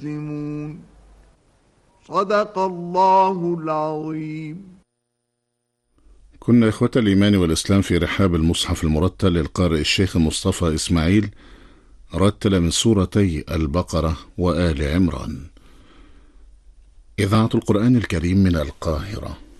مسلمون. صدق الله العظيم. كنا إخوة الإيمان والإسلام في رحاب المصحف المرتل للقارئ الشيخ مصطفى إسماعيل، رتل من سورتي البقرة وآل عمران. إذاعة القرآن الكريم من القاهرة.